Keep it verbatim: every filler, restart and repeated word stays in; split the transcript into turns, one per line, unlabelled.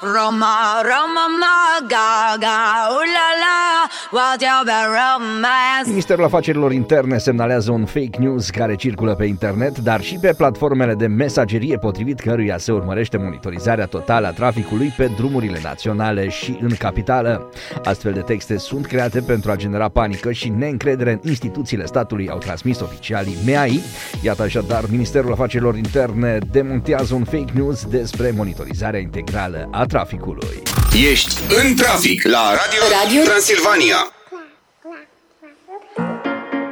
Roma, Roma, ma, ga, ga, ulala, what's your romance?
Ministerul Afacerilor Interne semnalează un fake news care circulă pe internet, dar și pe platformele de mesagerie, potrivit căruia se urmărește monitorizarea totală a traficului pe drumurile naționale și în capitală. Astfel de texte sunt create pentru a genera panică și neîncredere în instituțiile statului, au transmis oficialii M E A I. Iată așadar, Ministerul Afacerilor Interne demontează un fake news despre monitorizarea integrală a traficului.
Ești în trafic la Radio, Radio? Transilvania.